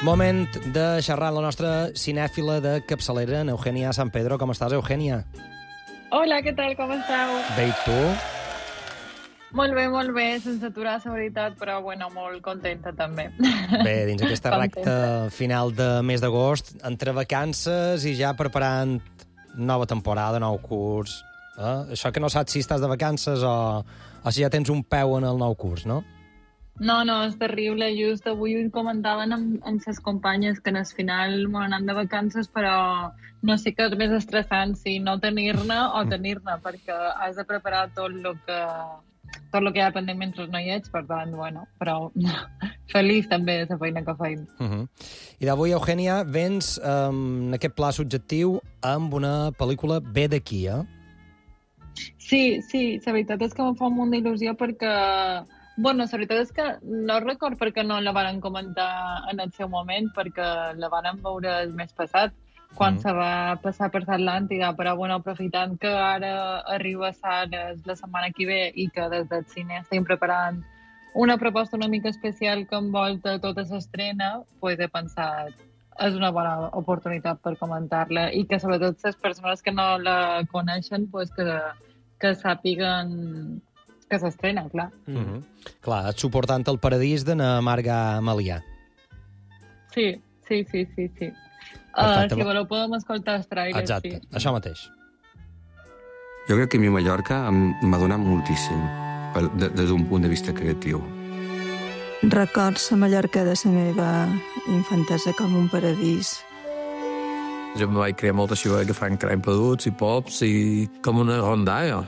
Moment de xerrar amb la nostra cinèfila de capçalera, en Eugènia San Pedro. Com estàs, Eugènia? Hola, què tal? Com esteu? Bé, i tu? Molt bé, sense aturar, la veritat, però bueno, molt contenta també. Bé, dins aquesta recta final de mes d'agost, entre vacances i ja preparant nova temporada, nou curs. Això que no saps si estàs de vacances o si ja tens un peu en el nou curs, no? No, és terrible. Just avui ho comentaven amb ses companyes que al final m'han anat de vacances, però no sé què és més estressant, si no tenir-ne o tenir-ne, perquè has de preparar tot el que hi ha pendent mentre no hi ets, per tant, bueno, però feliç també de la feina que feim. I d'avui, Eugènia, vens en aquest pla subjectiu amb una pel·lícula bé d'aquí, eh? Sí, la veritat és que em fa un munt d'il·lusió perquè... Bueno, la veritat és que no record perquè no la varen comentar en el seu moment, perquè la varen veure el mes passat, quan se va passar per l'Atlàntida, però bueno, aprofitant que ara arriba a sales la setmana que ve i que des del cine estem preparant una proposta una mica especial que envolta tota l'estrena, pues he pensat és una bona oportunitat per comentar-la i que sobretot les persones que no la coneixen pues que sàpiguen que s'estrena, clar. Clar, et suportant el paradís de na Marga Malià. Sí. Perfecte. Si voleu podem escoltar els trailers. Exacte, sí. això mateix. Jo crec que a mi Mallorca m'ha donat moltíssim des d'un punt de vista creatiu. Records la Mallorca de la meva infantesa com un paradís. Jo em vaig crear molta ciutat que fan crème peduts i pops i com una rondalla.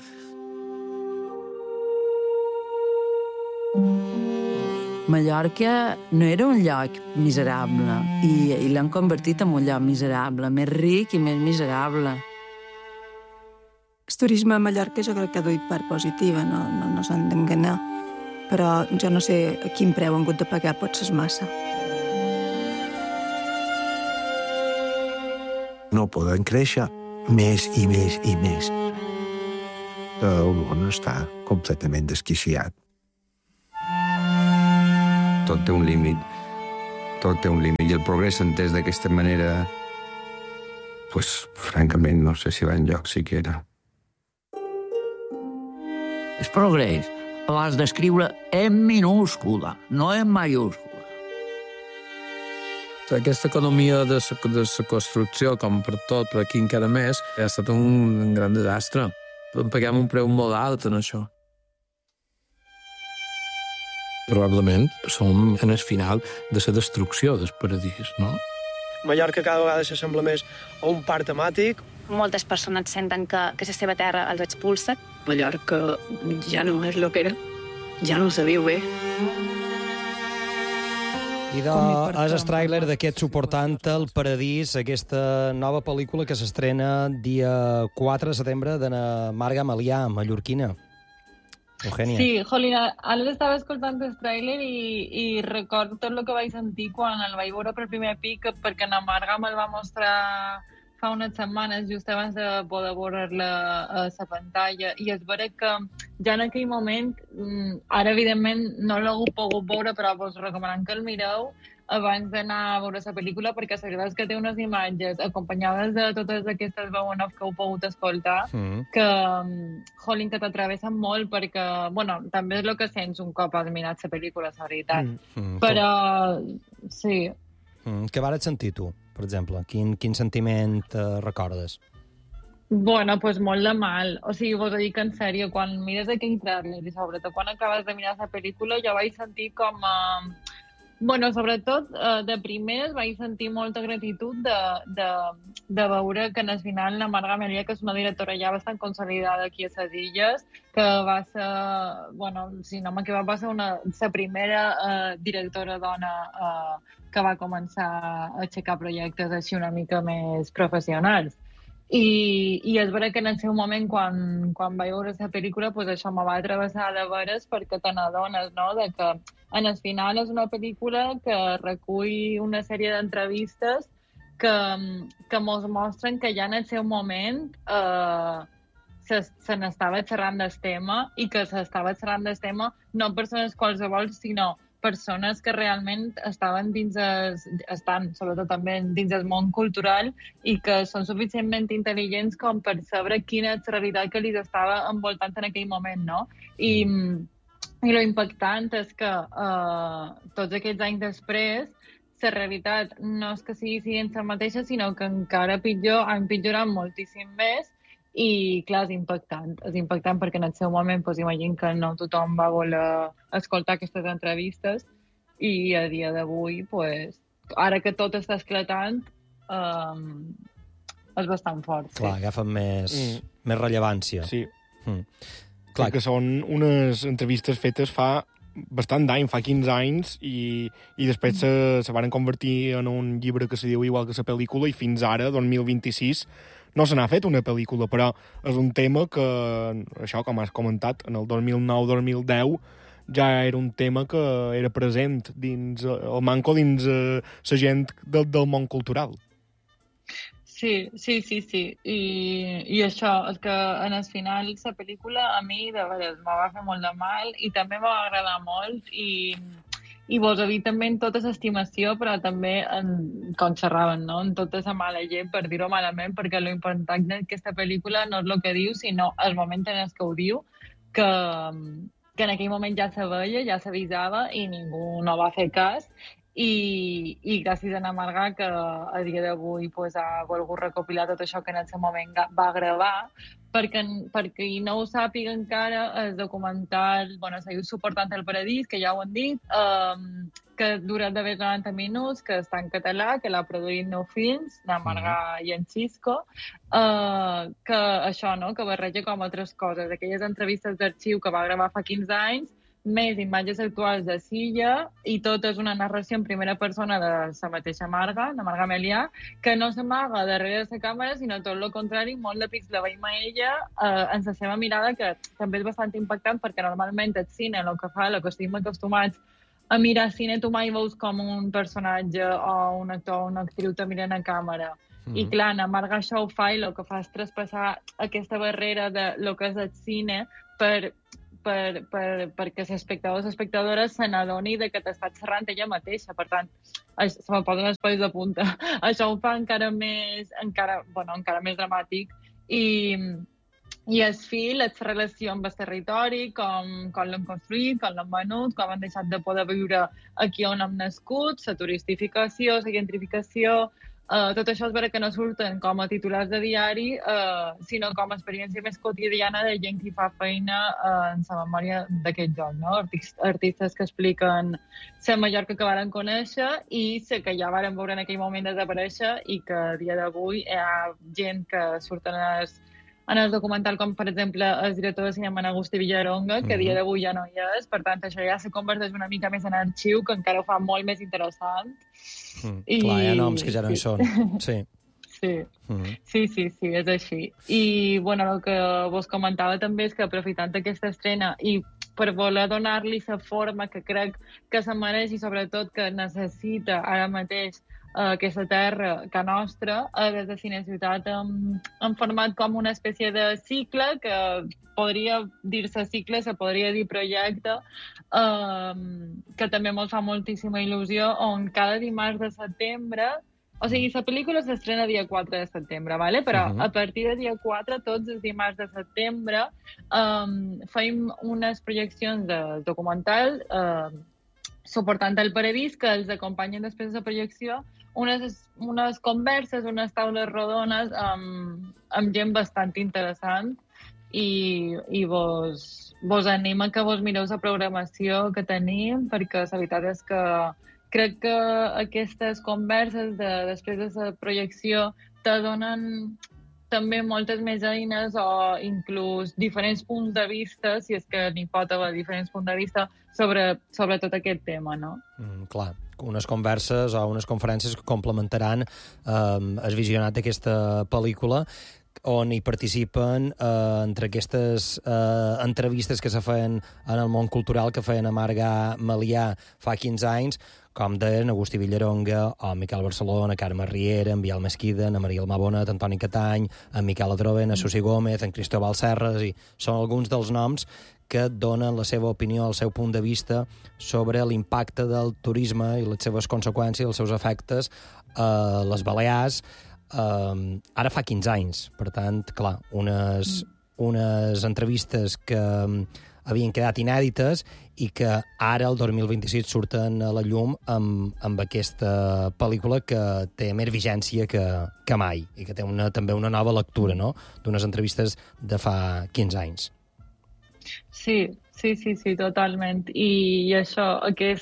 Mallorca no era un lloc miserable i l'han convertit en un lloc miserable, més ric i més miserable. El turisme a Mallorca jo crec que ha duit part positiva, no s'han d'enganyar, però jo no sé a quin preu han hagut de pagar, potser és massa. No poden créixer més i més i més. El món està completament desquiciat. Tot té un límit. I el progrés entès d'aquesta manera, pues, francament, no sé si va enlloc siquiera. El progrés l'has d'escriure en minúscula, no en mayúscula. Aquesta economia de la construcció, com per tot, per aquí encara més, ha estat un gran desastre. Paguem un preu molt alt en això. Probablement som en el final de la destrucció del paradís, no? Mallorca cada vegada s'assembla més a un parc temàtic. Moltes persones senten que la seva terra els expulsa. Mallorca ja no és el que era, ja no se viu bé. I és el tràiler d'aquest Suportant el paradís, aquesta nova pel·lícula que s'estrena dia 4 de setembre de na Marga Malià, mallorquina. Eugènia. Sí, jolín, ara estava escoltant el tràiler i recordo tot el que vaig sentir quan el vaig veure per primer pic, perquè na Marga me'l va mostrar fa unes setmanes, just abans de poder veure-la a la pantalla, i és vera que ja en aquell moment, ara evidentment no l'he pogut veure, però vos recomanant que el mireu abans d'anar a veure la pel·lícula, perquè la veritat és que té unes imatges acompanyades de totes aquestes veu en off que heu pogut escoltar, que, jolín, que t'atravessen molt, perquè, bueno, també és el que sents un cop has mirat la pel·lícula, la veritat. Però, sí. Què vares sentir tu, per exemple? Quin sentiment recordes? Bueno, pues molt de mal. O sigui, vos ho dic en sèrio, quan mires aquell tràiler i sobretot quan acabes de mirar la pel·lícula, jo vaig sentir com... Bueno, sobretot, de primeres vaig sentir molta gratitud de veure que al final la Marga Malià, que és una directora ja bastant consolidada aquí a les Illes, que va ser, bueno, si no m'equivoco, va ser la primera directora dona que va començar a aixecar projectes així una mica més professionals. I és vera que en el seu moment, quan vaig veure la pel·lícula, pues això me va travessar de veres, perquè te n'adones, no?, de que en el final és una pel·lícula que recull una sèrie d'entrevistes que mos mostren que ja en el seu moment se n'estava xerrant del tema i que s'estava xerrant del tema no amb persones qualsevol, sinó persones que realment estan sobretot també dins el món cultural i que són suficientment intel·ligents com per saber quina és la realitat que li estava envoltant en aquell moment, no? I lo impactant és que tots aquests anys després la realitat no és que sigui la mateixa, sinó que encara ha empitjorat moltíssim més i, clar, és impactant perquè en el seu moment, imagino que no tothom va voler escoltar aquestes entrevistes i a dia d'avui, ara que tot està esclatant, és bastant fort. Clar, agafen més rellevància. Sí. Clar que són unes entrevistes fetes fa bastant d'any, fa 15 anys, i després se van convertir en un llibre que se diu igual que la pel·lícula, i fins ara, 2026, no se n'ha fet una pel·lícula, però és un tema que, això, com has comentat, en el 2009-2010 ja era un tema que era present dins el manco dins la gent del món cultural. Sí. I això, és que en el final la pel·lícula a mi de veres me va fer molt de mal i també me va agradar molt i vos he dit també en tota l'estimació, però també com xerraven, no? En tota la mala llet, per dir-ho malament, perquè l'important d'aquesta pel·lícula no és el que diu, sinó el moment en el que ho diu, que en aquell moment ja se veia, ja s'avisava i ningú no va fer cas. I gràcies a Ana Marga, que a dia d'avui ha volgut recopilar tot això que en el seu moment va gravar, perquè qui no ho sàpiga encara, el documental, se diu Suportant el Paradís, que ja ho han dit, que dura d'haver 90 minuts, que està en català, que l'ha produït Nou Films, Ana Marga i en Xisco, que això, no?, que barreja com altres coses, aquelles entrevistes d'arxiu que va gravar fa 15 anys, més imatges actuals de Silla, i tot és una narració en primera persona de la mateixa Marga, de Marga Melià, que no s'amaga darrere de la càmera, sinó tot el contrari, molt de pits la veiem a ella en la seva mirada, que també és bastant impactant, perquè normalment el cine, el que estem acostumats a mirar cine, tu mai veus com un personatge o un actor o una actriu te miren a càmera. I clar, Ana Marga això ho fa, i el que fa és traspassar aquesta barrera de lo que és el cine perquè l'espectador o l'espectadora se n'adoni que t'està xerrant ella mateixa. Per tant, se me posen els pells de punta. Això ho fa encara més dramàtic. I el fil, la relació amb el territori, com l'hem construït, com l'hem venut, com han deixat de poder viure aquí on hem nascut, la turistificació, la gentrificació. Tot això és vera que no surten com a titulars de diari, sinó com a experiència més quotidiana de gent que fa feina en la memòria d'aquest lloc, no? Artistes que expliquen la Mallorca que varen conèixer i la que ja varen veure en aquell moment desaparèixer i que a dia d'avui hi ha gent que surten en el documental, com per exemple el director de cinema Agustí Villaronga, que a dia d'avui ja no hi és, per tant això ja se converteix una mica més en arxiu, que encara ho fa molt més interessant. Clar, hi ha noms que ja no hi són. Sí, és així. I, el que vos comentava també és que aprofitant aquesta estrena i per voler donar-li la forma que crec que se mereix i sobretot que necessita ara mateix aquesta terra que nostra, des de Cineciutat hem format com una espècie de cicle, que podria dir-se cicle, se podria dir projecte, que també ens fa moltíssima il·lusió, on cada dimarts de setembre, o sigui, la pel·lícula s'estrena dia 4 de setembre, ¿vale? Però a partir del dia 4, tots els dimarts de setembre, fem unes projeccions de documental Suportant el Paradís, que els acompanyen després de la projecció, unes converses, unes taules rodones amb gent bastant interessant, i vos anima que vos mireu la programació que tenim, perquè la veritat és que crec que aquestes converses després de la projecció te donen també moltes més eines o inclús diferents punts de vista, si és que n'hi pot haver diferents punts de vista sobre tot aquest tema, no? Clar, unes converses o unes conferències que complementaran el visionat d'aquesta pel·lícula. on hi participen entre aquestes entrevistes que se feien en el món cultural, que feien a Marga Malià fa 15 anys, com deien Agustí Villaronga, o Miquel Barcelona, Carme Riera, en Biel Mesquida, en Maria Almabonet, Antoni Catany, en Miquel Adroven, en Susi Gómez, en Cristóbal Serres, i són alguns dels noms que donen la seva opinió, el seu punt de vista sobre l'impacte del turisme i les seves conseqüències, els seus efectes a les Balears, ara fa 15 anys. Per tant, clar, unes entrevistes que havien quedat inèdites i que ara, el 2026, surten a la llum amb aquesta pel·lícula que té més vigència que mai i que té també una nova lectura, no?, d'unes entrevistes de fa 15 anys. Sí, totalment. I això,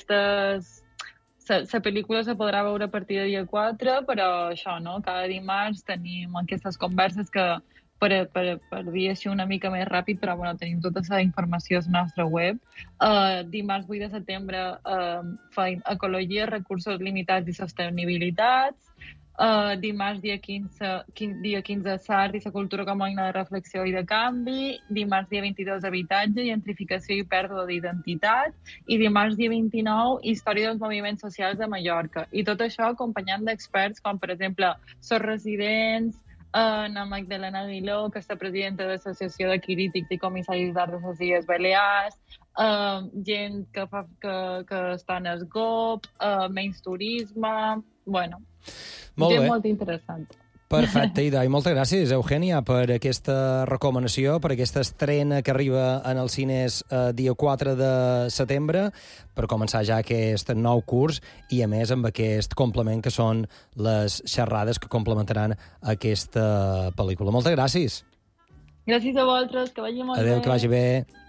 la pel·lícula se podrà veure a partir de dia 4, però això, no? Cada dimarts tenim aquestes converses que, per dir així una mica més ràpid, però bueno, tenim tota la informació a la nostra web. Dimarts 8 de setembre feim Ecologia, Recursos Limitats i Sostenibilitats. Dimarts, dia 15, Sart i la cultura com a eina de reflexió i de canvi. Dimarts, dia 22, Habitatge, Gentrificació i pèrdua d'identitat. I dimarts, dia 29, Història dels moviments socials de Mallorca. I tot això acompanyant d'experts com, per exemple, Sos Residents, la Magdalena Aguiló, que és la presidenta de l'Associació de Crítics i Comissaris d'Art de les Illes Balears, gent que està en el GOP, menys turisme... Bueno, gent molt interessant. Perfecte, i moltes gràcies, Eugènia, per aquesta recomanació, per aquesta estrena que arriba en els cines dia 4 de setembre, per començar ja aquest nou curs i, a més, amb aquest complement que són les xerrades que complementaran aquesta pel·lícula. Moltes gràcies. Gràcies a vosaltres, que vagi molt bé. Adéu, que vagi bé.